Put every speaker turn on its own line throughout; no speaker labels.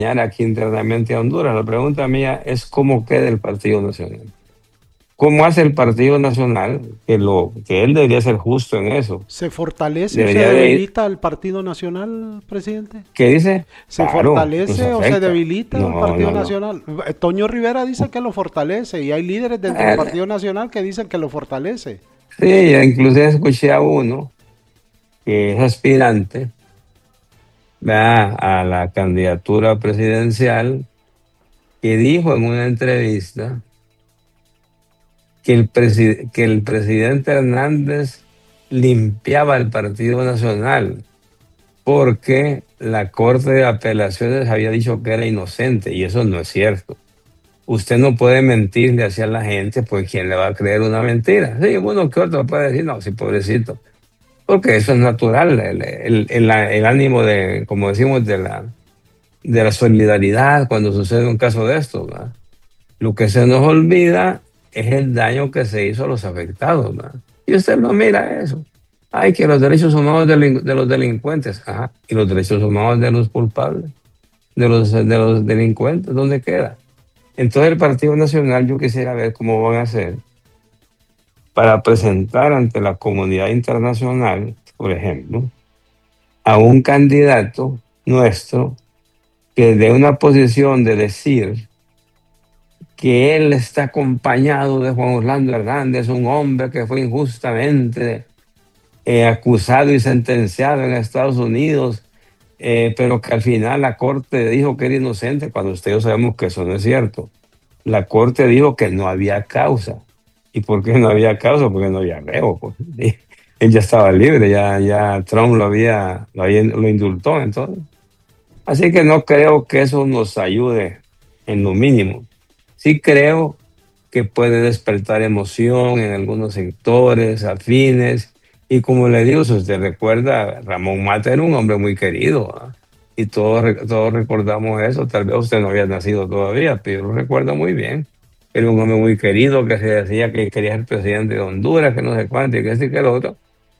aquí internamente a Honduras. La pregunta mía es cómo queda el Partido Nacional. ¿Cómo hace el Partido Nacional? Que él debería ser justo en eso.
¿Se fortalece o se
Debería de ir,
debilita el Partido Nacional, presidente?
¿qué dice?
¿Se
Claro, nos
fortalece o se
afecta.
debilita el
No,
Partido
no, no.
Nacional? Toño Rivera dice que lo fortalece y hay líderes dentro del
Eh,
Partido Nacional que dicen que lo fortalece.
sí, inclusive escuché a uno que es aspirante, ¿verdad?, a la candidatura presidencial, que dijo en una entrevista que el presidente Hernández limpiaba el Partido Nacional porque la Corte de Apelaciones había dicho que era inocente y eso no es cierto. Usted no puede mentirle hacia la gente, pues ¿quién le va a creer una mentira? Sí, uno que otro puede decir, no, sí, pobrecito, porque eso es natural, el ánimo de, como decimos, de la solidaridad cuando sucede un caso de esto, ¿verdad? Lo que se nos olvida es el daño que se hizo a los afectados, ¿verdad? Y usted no mira eso. Ay, que los derechos humanos de los delincuentes, ajá, y los derechos humanos de los culpables, de los delincuentes, ¿dónde queda? Entonces el Partido Nacional yo quisiera ver cómo van a hacer para presentar ante la comunidad internacional, por ejemplo, a un candidato nuestro que de una posición de decir que él está acompañado de Juan Orlando Hernández, un hombre que fue injustamente acusado y sentenciado en Estados Unidos, pero que al final la Corte dijo que era inocente, cuando ustedes sabemos que eso no es cierto. La Corte dijo que no había causa. ¿Y por qué no había causa? Porque no había reo, pues. Y él ya estaba libre, ya Trump lo indultó, entonces. Así que no creo que eso nos ayude en lo mínimo. Sí creo que puede despertar emoción en algunos sectores afines. Y como le digo, si usted recuerda, Ramón Mata era un hombre muy querido, ¿ah? Y todos recordamos eso. Tal vez usted no había nacido todavía, pero yo lo recuerdo muy bien. Era un hombre muy querido que se decía que quería ser presidente de Honduras, que no sé cuánto, y que este y que lo otro,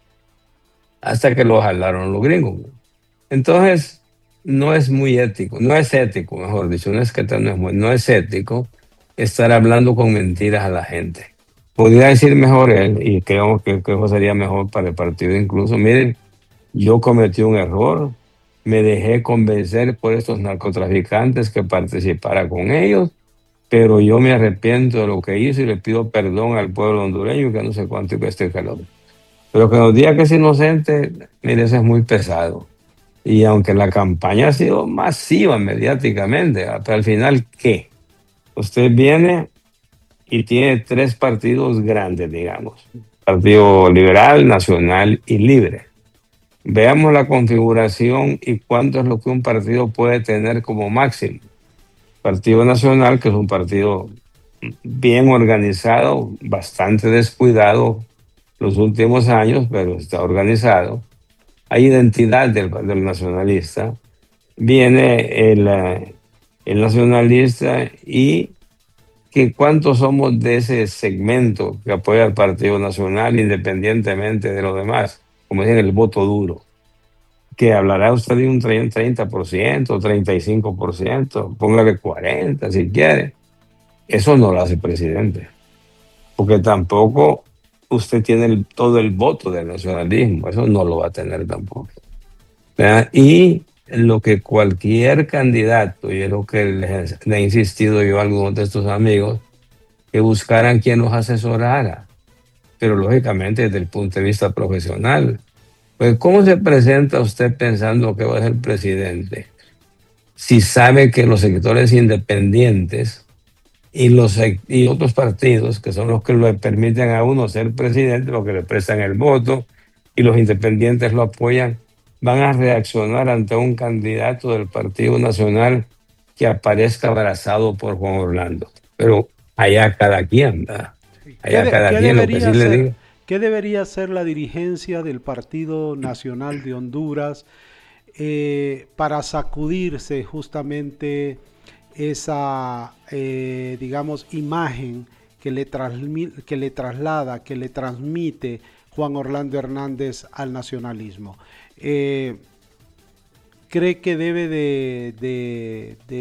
hasta que lo jalaron los gringos, ¿no? Entonces, no es muy ético, no es ético, mejor dicho, no es que no es, no es ético estar hablando con mentiras a la gente. Podría decir mejor él, y creo que eso sería mejor para el partido incluso, miren, yo cometí un error, me dejé convencer por estos narcotraficantes que participara con ellos, pero yo me arrepiento de lo que hice y le pido perdón al pueblo hondureño, que no sé cuánto y que este y que lo otro. Pero que nos diga que es inocente, mire, eso es muy pesado. Y aunque la campaña ha sido masiva mediáticamente, pero al final, ¿qué? Usted viene y tiene tres partidos grandes, digamos. Partido Liberal, Nacional y Libre. Veamos la configuración y cuánto es lo que un partido puede tener como máximo. Partido Nacional, que es un partido bien organizado, bastante descuidado los últimos años, pero está organizado. Hay identidad del nacionalista. Viene el nacionalista y que cuántos somos de ese segmento que apoya al Partido Nacional independientemente de los demás, como dicen, el voto duro, que hablará usted de un 30%, 35%, póngale 40% si quiere. Eso no lo hace el presidente, porque tampoco usted tiene todo el voto del nacionalismo, eso no lo va a tener tampoco, ¿verdad? Y lo que cualquier candidato, y es lo que le he insistido yo a algunos de estos amigos, que buscaran quien los asesorara, pero lógicamente desde el punto de vista profesional. Pues, ¿cómo se presenta usted pensando que va a ser presidente si sabe que los sectores independientes y otros partidos, que son los que le permiten a uno ser presidente, los que le prestan el voto y los independientes lo apoyan, van a reaccionar ante un candidato del Partido Nacional que aparezca abrazado por Juan Orlando? Pero allá cada quien, ¿verdad?
¿Qué,
Allá cada quien, lo que sí le digo.
qué debería ser la dirigencia del Partido Nacional de Honduras para sacudirse justamente esa, digamos, imagen que le traslada, que le transmite Juan Orlando Hernández al nacionalismo? Eh, cree que debe de